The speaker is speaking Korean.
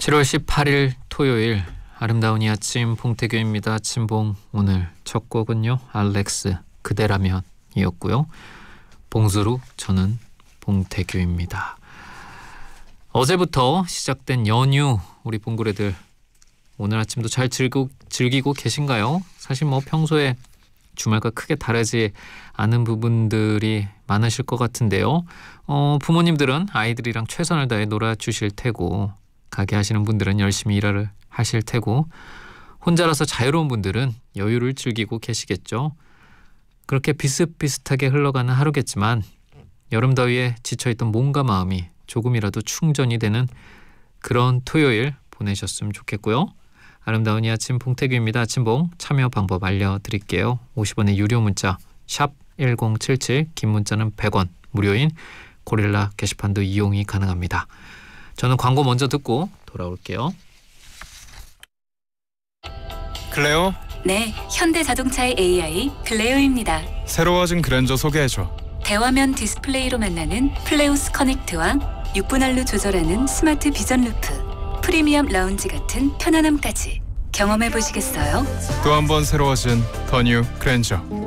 7월 18일 토요일 아름다운 이 아침 봉태규입니다. 아침봉 오늘 첫 곡은요. 알렉스 그대라면 이었고요. 봉수루 저는 봉태규입니다. 어제부터 시작된 연휴 우리 봉구레들 오늘 아침도 잘 즐기고 계신가요? 사실 뭐 평소에 주말과 크게 다르지 않은 부분들이 많으실 것 같은데요. 부모님들은 아이들이랑 최선을 다해 놀아주실 테고 가게 하시는 분들은 열심히 일을 하실 테고 혼자라서 자유로운 분들은 여유를 즐기고 계시겠죠. 그렇게 비슷비슷하게 흘러가는 하루겠지만 여름 더위에 지쳐있던 몸과 마음이 조금이라도 충전이 되는 그런 토요일 보내셨으면 좋겠고요. 아름다운 이 아침 봉태규입니다. 아침봉 참여 방법 알려드릴게요. 50원의 유료 문자 샵 1077 긴 문자는 100원 무료인 고릴라 게시판도 이용이 가능합니다. 저는 광고 먼저 듣고 돌아올게요. 클레오? 네, 현대자동차의 AI 클레오입니다. 새로워진 그랜저 소개해줘. 대화면 디스플레이로 만나는 플레우스 커넥트와 6분할로 조절하는 스마트 비전 루프, 프리미엄 라운지 같은 편안함까지 경험해 보시겠어요? 또 한 번 새로워진 더 뉴 그랜저.